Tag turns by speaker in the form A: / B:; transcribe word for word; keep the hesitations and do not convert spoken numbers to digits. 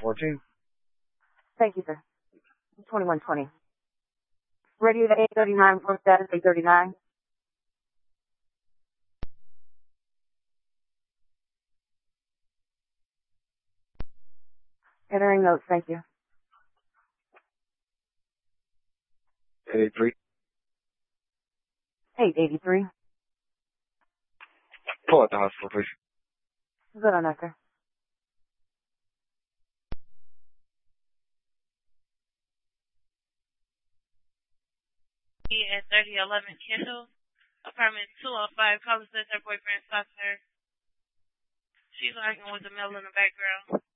A: fourteen.
B: Thank you, sir. twenty-one twenty. Radio to eight thirty-nine, report status eight thirty-nine. Entering notes, thank you.
A: eight eighty-three.
B: eight eighty-three.
A: Pull out the hospital, please.
B: Good on that, sir.
C: At thirty eleven Kendall, apartment two oh five, caller says her boyfriend stopped her. She's arguing with the male in the background.